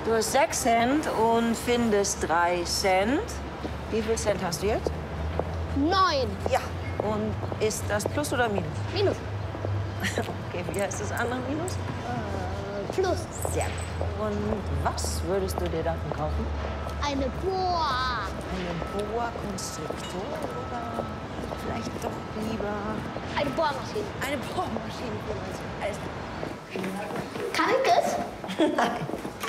Du hast 6 Cent und findest 3 Cent. Wie viel Cent hast du jetzt? 9. Ja. Und ist das Plus oder Minus? Minus. Okay, wie heißt das andere Minus? Plus. Sehr gut. Und was würdest du dir davon kaufen? Eine Boa. Eine Boa Constrictor oder vielleicht doch lieber Eine Bohrmaschine. eine Bohrmaschine für uns. Alles Kann ich das? Nein.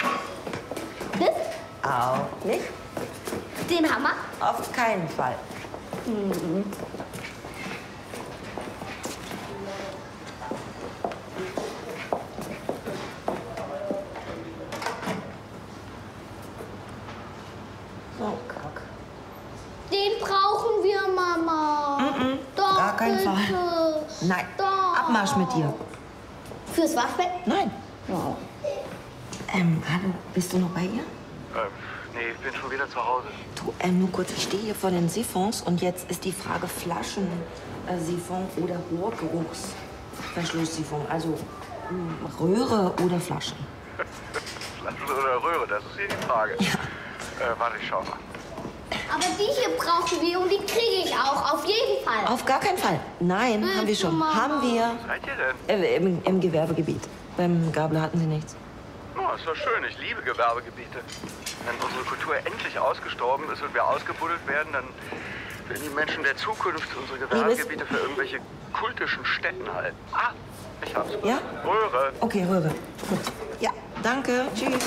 Das? Auch nicht. Den Hammer? Auf keinen Fall. So, Kack. Den brauchen wir, Mama. Doch, Gar keinen bitte. Fall. Nein. Doch. Abmarsch mit dir. Fürs Waschbecken? Nein. Hallo, bist du noch bei ihr? Nee, ich bin schon wieder zu Hause. Du, nur kurz, ich stehe hier vor den Siphons und jetzt ist die Frage Flaschen-Siphon oder Rohrgeruchsverschluss-Siphon. Also Röhre oder Flaschen. Flaschen oder Röhre, das ist hier die Frage. Ja. Warte, ich schau mal. Aber die hier brauchen wir und die kriege ich auch, auf jeden Fall. Auf gar keinen Fall. Nein, haben wir schon. Mama. Haben wir. Seid ihr denn? Im Gewerbegebiet. Beim Gabler hatten sie nichts. Oh, ist doch schön. Ich liebe Gewerbegebiete. Wenn unsere Kultur endlich ausgestorben ist und wir ausgebuddelt werden, dann werden die Menschen der Zukunft unsere Gewerbegebiete für irgendwelche kultischen Stätten halten. Ah, ich hab's. Ja? Röhre. Okay, Röhre. Gut. Ja, danke. Tschüss.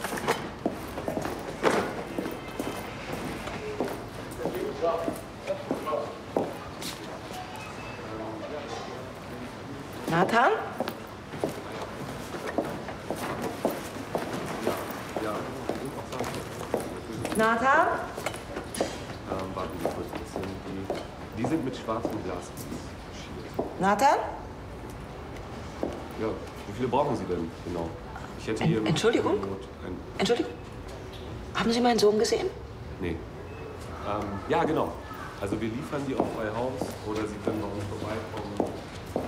Nathan? Nathan? Warten Sie kurz, das sind die sind mit schwarzem Glas verschiert. Nathan? Ja, wie viele brauchen Sie denn genau? Ich hätte hier... Entschuldigung? Entschuldigung? Haben Sie meinen Sohn gesehen? Nee. Ja, genau. Also wir liefern die auch bei Haus oder Sie können bei uns vorbeikommen.